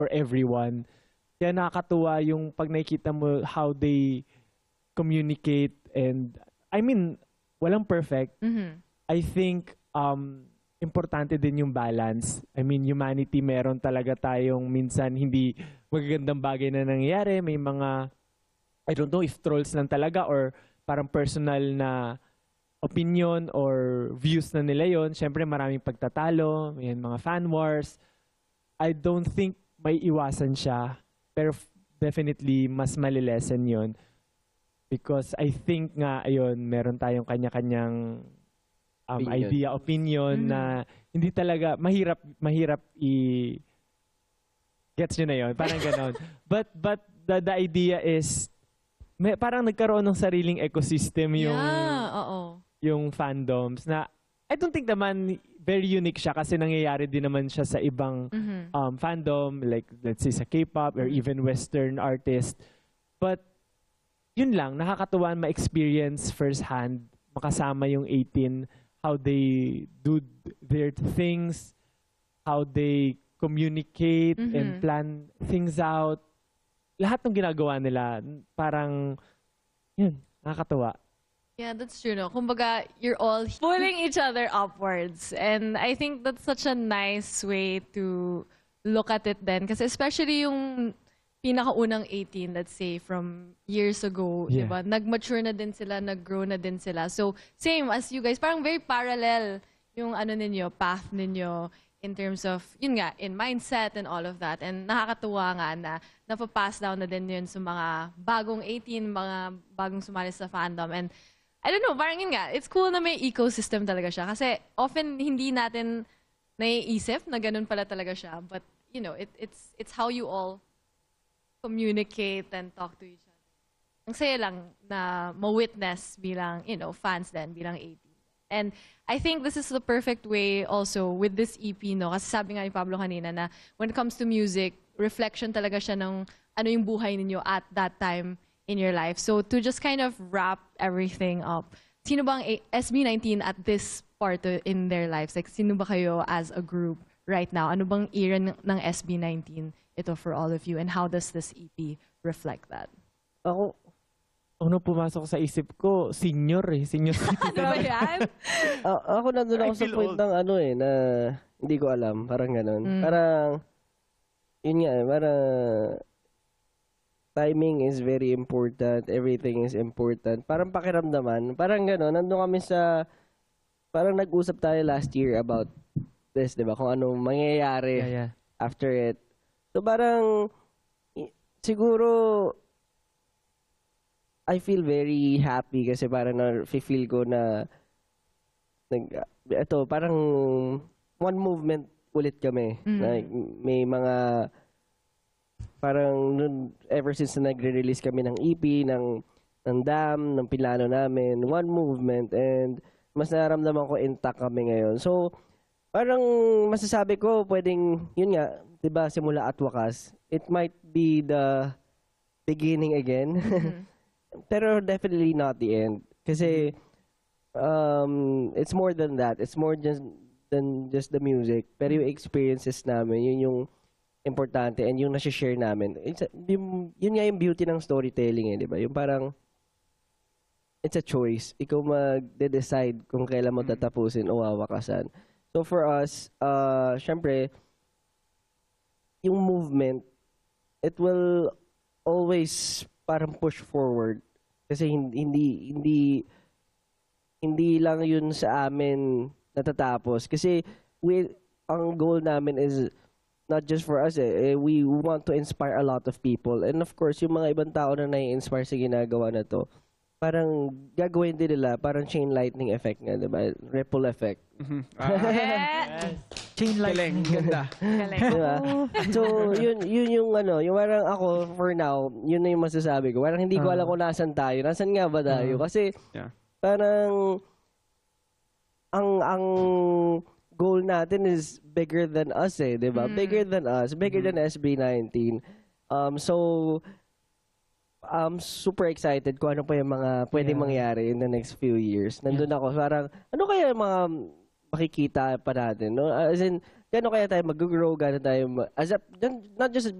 for everyone. Kaya nakakatuwa yung pag nakikita mo how they communicate and I mean, walang perfect. I think importante din yung balance. I mean, humanity, meron talaga tayong minsan hindi magagandang bagay na nangyayari. May mga, I don't know if trolls lang talaga or parang personal na opinion or views na nila yon. Siyempre, maraming pagtatalo, may mga fan wars. I don't think may iwasan siya. Pero definitely, mas malilesen yon. Because I think nga, ayun, meron tayong kanya-kanyang opinion na hindi talaga, mahirap gets nyo na yun, parang ganon. But the idea is, parang nagkaroon ng sariling ecosystem yung fandoms na I don't think naman very unique siya kasi nangyayari din naman siya sa ibang fandom, like let's say sa K-pop or even Western artist. But yun lang, nakakatuwa ma-experience firsthand, makasama yung 18, how they do their things, how they communicate and plan things out. Lahat ng ginagawa nila, parang, yun, nakakatuwa. Yeah, that's true, no? Kumbaga, you're all pulling each other upwards. And I think that's such a nice way to look at it then. Kasi especially yung pinakaunang 18, let's say, from years ago, Yeah. diba? Nag-mature na din sila, nag-grow na din sila. So, same as you guys, parang very parallel yung ano ninyo, path ninyo in terms of, yun nga, in mindset and all of that. And nakakatuwa nga na napapass down na din yun sa mga bagong 18, mga bagong sumali sa fandom. And I don't know, parang yun nga, it's cool na may ecosystem talaga siya. Kasi often hindi natin naiisip na ganun pala talaga siya. But, you know, it's how you all communicate and talk to each other. Ang saya lang na ma-witness bilang, you know, fans din, bilang 18. And I think this is the perfect way also with this EP, no? Kasi sabi nga ni Pablo kanina na when it comes to music, reflection talaga siya ng ano yung buhay ninyo at that time in your life. So to just kind of wrap everything up, sino bang SB19 at this part in their lives? Like, sino ba kayo as a group right now? Ano bang era ng SB19 ito for all of you? And how does this EP reflect that? Ako, ano pumasok sa isip ko, senior citizen. Ano ba yan? Ako nandun ako sa point ng ano na hindi ko alam. Parang ganun. Parang, yun nga parang timing is very important. Everything is important. Parang pakiramdaman. Parang ganun. Nandun kami sa, parang nag-usap tayo last year about this, di ba? Kung anong mangyayari after it. So parang, siguro, I feel very happy kasi parang na-feel ko na ito, parang one movement ulit kami. Like, may mga parang ever since na nagre-release kami ng EP, ng Dam, ng Pilano namin, one movement, and mas nararamdaman ko intact kami ngayon. So, parang masasabi ko, pwedeng, yun nga, diba, simula at wakas, it might be the beginning again. Pero definitely not the end. Kasi it's more than that. It's more than just the music. Pero yung experiences namin, yun yung importante and yung nasi-share namin. Yun nga yung beauty ng storytelling di ba? Yung parang, it's a choice. Ikaw mag-decide kung kailan mo tatapusin o wawakasan. So for us, syempre, yung movement, it will always parang push forward kasi hindi lang yun sa amin natatapos kasi ang goal namin is not just for us we want to inspire a lot of people and of course yung mga ibang tao na nai-inspire sa ginagawa na to parang gagawin din nila parang chain lightning effect nga diba ripple effect. Chain lightning. Ganda. Diba? So, yun yung ano, yung parang ako, for now, yun na yung masasabi ko. Parang hindi ko alam kung nasan tayo. Nasan nga ba tayo? Kasi, parang, ang goal natin is bigger than us diba? Bigger than us. Bigger than SB19. So, I'm super excited kung ano pa yung mga pwedeng mangyari in the next few years. Nandun ako, parang, ano kaya yung mga makikita pa natin, no? As in, Gano'n kaya tayo mag-grow, gano'n tayo, not just